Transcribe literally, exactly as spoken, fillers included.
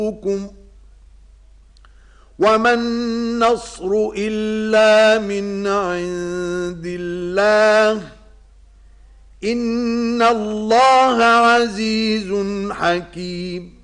وما النصر إلا من عند الله إن الله عزيز حكيم